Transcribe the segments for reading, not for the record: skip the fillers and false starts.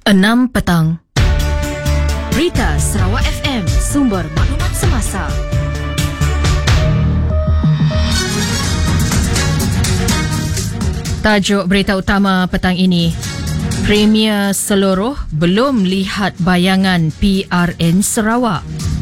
6 petang. Berita Sarawak FM, sumber maklumat semasa. Tajuk berita utama petang ini. Premier seluruh belum lihat bayangan PRN Sarawak.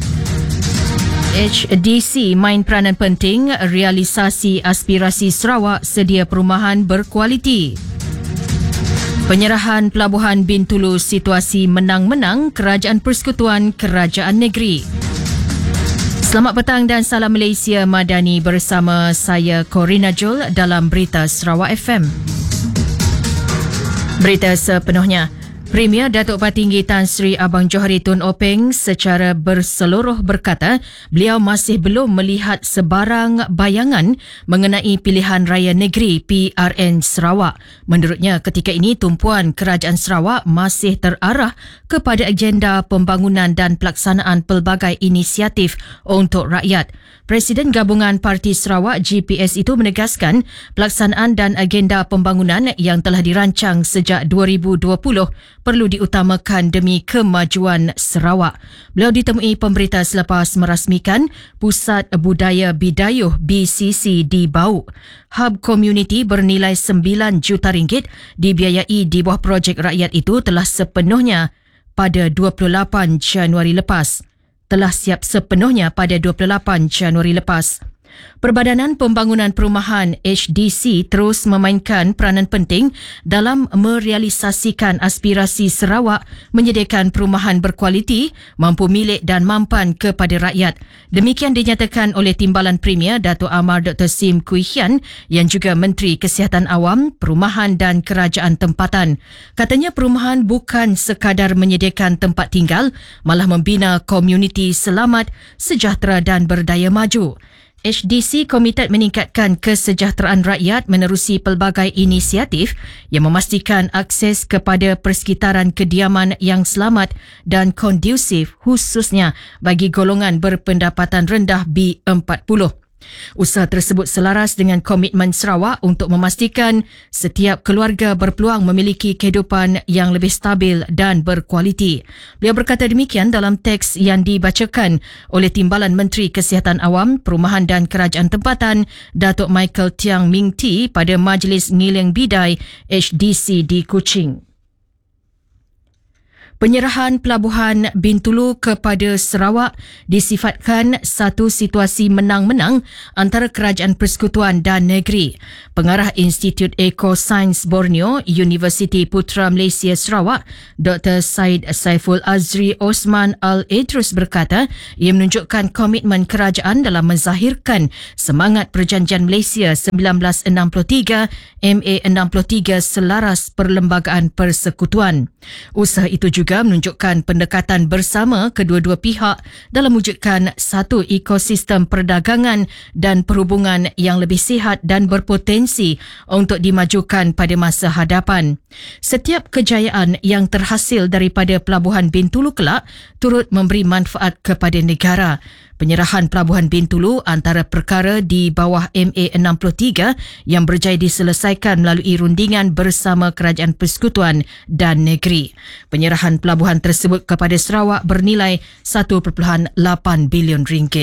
HDC main peranan penting realisasi aspirasi Sarawak sedia perumahan berkualiti. Penyerahan Pelabuhan Bintulu situasi menang-menang Kerajaan Persekutuan Kerajaan Negeri. Selamat petang dan salam Malaysia Madani bersama saya Corina Jul dalam Berita Sarawak FM. Berita sepenuhnya. Premier Datuk Patinggi Tan Sri Abang Johari Tun Openg secara berseluruh berkata beliau masih belum melihat sebarang bayangan mengenai pilihan raya negeri PRN Sarawak. Menurutnya ketika ini tumpuan Kerajaan Sarawak masih terarah kepada agenda pembangunan dan pelaksanaan pelbagai inisiatif untuk rakyat. Presiden Gabungan Parti Sarawak GPS itu menegaskan pelaksanaan dan agenda pembangunan yang telah dirancang sejak 2020 perlu diutamakan demi kemajuan Sarawak. Beliau ditemui pemberita selepas merasmikan Pusat Budaya Bidayuh BCC di Bau. Hub komuniti bernilai RM9 juta dibiayai di bawah projek rakyat itu telah sepenuhnya pada 28 Januari lepas. Telah siap sepenuhnya pada 28 Januari lepas. Perbadanan Pembangunan Perumahan HDC terus memainkan peranan penting dalam merealisasikan aspirasi Sarawak menyediakan perumahan berkualiti, mampu milik dan mampan kepada rakyat. Demikian dinyatakan oleh Timbalan Premier Datuk Amar Dr. Sim Kui Hian yang juga Menteri Kesihatan Awam, Perumahan dan Kerajaan Tempatan. Katanya perumahan bukan sekadar menyediakan tempat tinggal, malah membina komuniti selamat, sejahtera dan berdaya maju. HDC komited meningkatkan kesejahteraan rakyat menerusi pelbagai inisiatif yang memastikan akses kepada persekitaran kediaman yang selamat dan kondusif khususnya bagi golongan berpendapatan rendah B40. Usaha tersebut selaras dengan komitmen Sarawak untuk memastikan setiap keluarga berpeluang memiliki kehidupan yang lebih stabil dan berkualiti. Beliau berkata demikian dalam teks yang dibacakan oleh Timbalan Menteri Kesihatan Awam, Perumahan dan Kerajaan Tempatan, Datuk Michael Tiang Ming Ti pada Majlis Ngileng Bidai HDC di Kuching. Penyerahan Pelabuhan Bintulu kepada Sarawak disifatkan satu situasi menang-menang antara Kerajaan Persekutuan dan Negeri. Pengarah Institut Ekosains Borneo, Universiti Putra Malaysia Sarawak, Dr. Said Saiful Azri Osman Al-Idrus berkata ia menunjukkan komitmen kerajaan dalam menzahirkan semangat Perjanjian Malaysia 1963 MA63 selaras Perlembagaan Persekutuan. Usaha itu juga menunjukkan pendekatan bersama kedua-dua pihak dalam mewujudkan satu ekosistem perdagangan dan perhubungan yang lebih sihat dan berpotensi untuk dimajukan pada masa hadapan. Setiap kejayaan yang terhasil daripada Pelabuhan Bintulu kelak turut memberi manfaat kepada negara. Penyerahan Pelabuhan Bintulu antara perkara di bawah MA63 yang berjaya diselesaikan melalui rundingan bersama Kerajaan Persekutuan dan Negeri. Penyerahan pelabuhan tersebut kepada Sarawak bernilai RM1.8 bilion.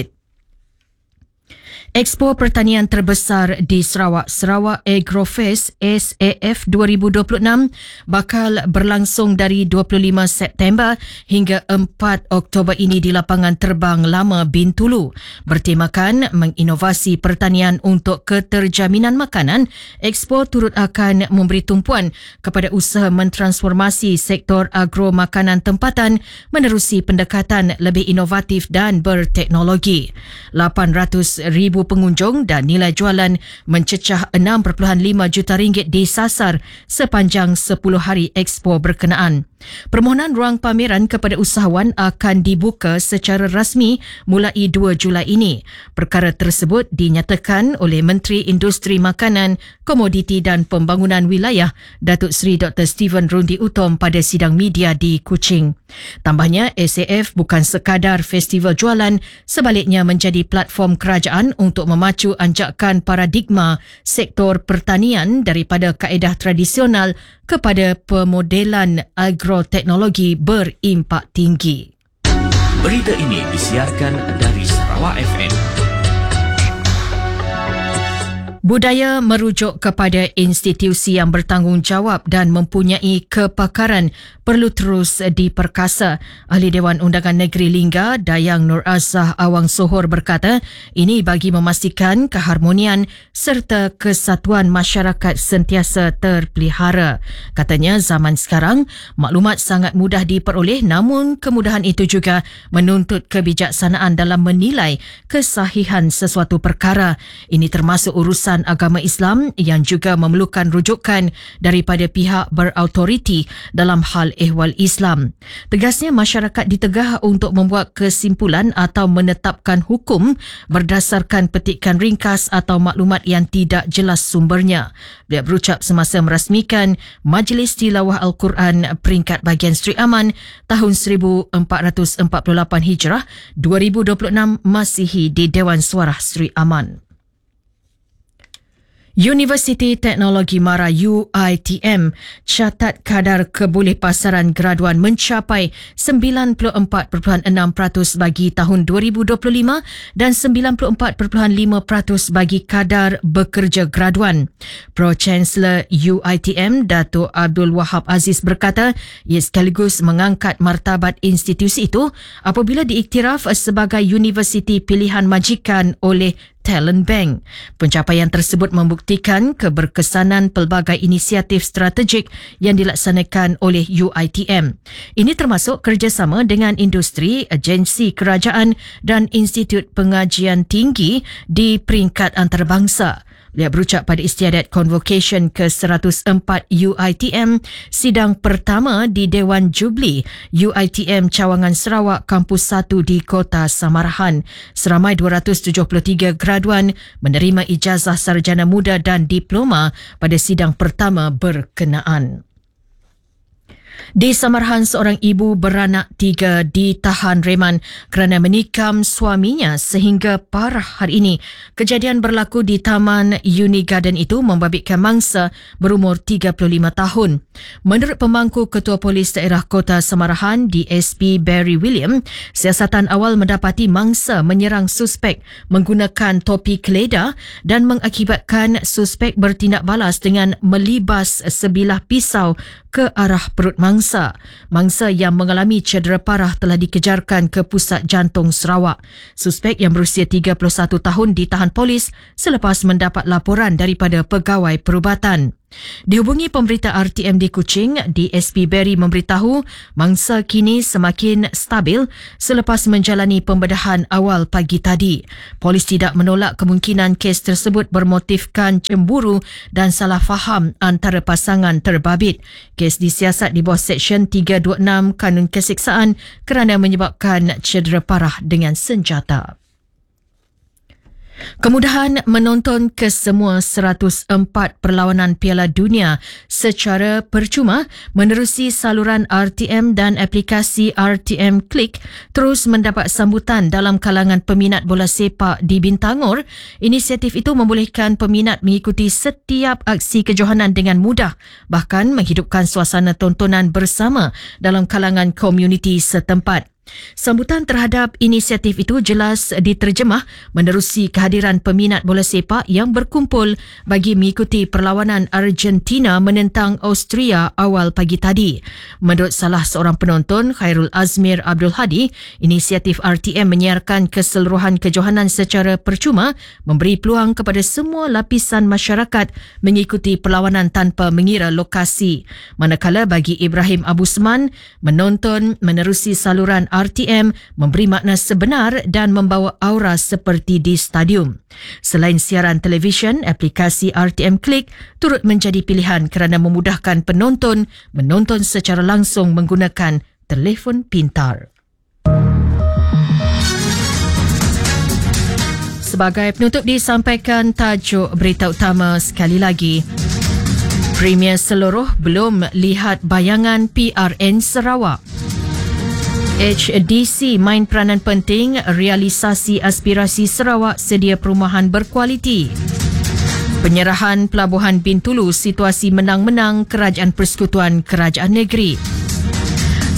Expo Pertanian terbesar di Sarawak, Sarawak Agrofest SAF 2026 bakal berlangsung dari 25 September hingga 4 Oktober ini di lapangan terbang lama Bintulu. Bertemakan menginovasi pertanian untuk keterjaminan makanan, Expo turut akan memberi tumpuan kepada usaha mentransformasi sektor agro makanan tempatan menerusi pendekatan lebih inovatif dan berteknologi. 800,000 pengunjung dan nilai jualan mencecah RM6.5 juta disasar sepanjang 10 hari Expo berkenaan. Permohonan ruang pameran kepada usahawan akan dibuka secara rasmi mulai 2 Julai ini. Perkara tersebut dinyatakan oleh Menteri Industri Makanan, Komoditi dan Pembangunan Wilayah Datuk Seri Dr. Stephen Rundi Utom pada sidang media di Kuching. Tambahnya, SAF bukan sekadar festival jualan, sebaliknya menjadi platform kerajaan untuk memacu anjakan paradigma sektor pertanian daripada kaedah tradisional kepada pemodelan agro Elektroteknologi berimpak tinggi. Berita ini disiarkan dari Sarawak FM. Budaya merujuk kepada institusi yang bertanggungjawab dan mempunyai kepakaran perlu terus diperkasa. Ahli Dewan Undangan Negeri Lingga, Dayang Nur Azah Awang Sohor berkata, ini bagi memastikan keharmonian serta kesatuan masyarakat sentiasa terpelihara. Katanya zaman sekarang maklumat sangat mudah diperoleh, namun kemudahan itu juga menuntut kebijaksanaan dalam menilai kesahihan sesuatu perkara. Ini termasuk urusan agama Islam yang juga memerlukan rujukan daripada pihak berautoriti dalam hal ehwal Islam. Tegasnya, masyarakat ditegah untuk membuat kesimpulan atau menetapkan hukum berdasarkan petikan ringkas atau maklumat yang tidak jelas sumbernya. Beliau berucap semasa merasmikan Majlis Tilawah Al-Quran peringkat bahagian Sri Aman tahun 1448 Hijrah 2026 Masihi di Dewan Suara Sri Aman. Universiti Teknologi Mara UiTM catat kadar kebolehpasaran graduan mencapai 94.6% bagi tahun 2025 dan 94.5% bagi kadar bekerja graduan. Pro-Chancellor UiTM Dato' Abdul Wahab Aziz berkata, ia sekaligus mengangkat martabat institusi itu apabila diiktiraf sebagai universiti pilihan majikan oleh Talent Bank. Pencapaian tersebut membuktikan keberkesanan pelbagai inisiatif strategik yang dilaksanakan oleh UiTM. Ini termasuk kerjasama dengan industri, agensi kerajaan dan institut pengajian tinggi di peringkat antarabangsa. Beliau berucap pada istiadat Convocation ke-104 UiTM, sidang pertama di Dewan Jubli UiTM Cawangan Sarawak Kampus 1 di Kota Samarahan. Seramai 273 graduan menerima ijazah sarjana muda dan diploma pada sidang pertama berkenaan. Di Samarahan, seorang ibu beranak 3 ditahan reman kerana menikam suaminya sehingga parah hari ini. Kejadian berlaku di Taman Uni Garden itu membabitkan mangsa berumur 35 tahun. Menurut pemangku Ketua Polis Daerah Kota Samarahan, DSP Barry William, siasatan awal mendapati mangsa menyerang suspek menggunakan topi keleda dan mengakibatkan suspek bertindak balas dengan melibas sebilah pisau ke arah perut mangsa. Mangsa yang mengalami cedera parah telah dikejarkan ke Pusat Jantung Sarawak. Suspek yang berusia 31 tahun ditahan polis selepas mendapat laporan daripada pegawai perubatan. Dihubungi pemberita RTM di Kuching, DSP Barry memberitahu mangsa kini semakin stabil selepas menjalani pembedahan awal pagi tadi. Polis tidak menolak kemungkinan kes tersebut bermotifkan cemburu dan salah faham antara pasangan terbabit. Kes disiasat di bawah Seksyen 326 Kanun Keseksaan kerana menyebabkan cedera parah dengan senjata. Kemudahan menonton kesemua 104 perlawanan Piala Dunia secara percuma menerusi saluran RTM dan aplikasi RTM Click terus mendapat sambutan dalam kalangan peminat bola sepak di Bintangor. Inisiatif itu membolehkan peminat mengikuti setiap aksi kejohanan dengan mudah, bahkan menghidupkan suasana tontonan bersama dalam kalangan komuniti setempat. Sambutan terhadap inisiatif itu jelas diterjemah menerusi kehadiran peminat bola sepak yang berkumpul bagi mengikuti perlawanan Argentina menentang Austria awal pagi tadi. Menurut salah seorang penonton, Khairul Azmir Abdul Hadi, inisiatif RTM menyiarkan keseluruhan kejohanan secara percuma memberi peluang kepada semua lapisan masyarakat mengikuti perlawanan tanpa mengira lokasi. Manakala bagi Ibrahim Abu Seman, menonton menerusi saluran RTM memberi makna sebenar dan membawa aura seperti di stadium. Selain siaran televisyen, aplikasi RTM Click turut menjadi pilihan kerana memudahkan penonton menonton secara langsung menggunakan telefon pintar. Sebagai penutup disampaikan tajuk berita utama sekali lagi. Premier seluruh belum lihat bayangan PRN Sarawak. HDC main peranan penting realisasi aspirasi Sarawak sedia perumahan berkualiti. Penyerahan Pelabuhan Bintulu, situasi menang-menang Kerajaan Persekutuan Kerajaan Negeri.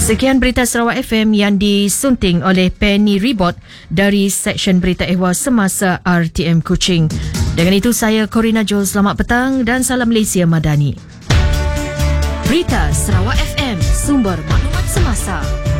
Sekian berita Sarawak FM yang disunting oleh Penny Ribot dari Seksyen Berita Ehwal Semasa RTM Kuching. Dengan itu saya Corina Joel, selamat petang dan salam Malaysia Madani. Berita Sarawak FM, sumber maklumat semasa.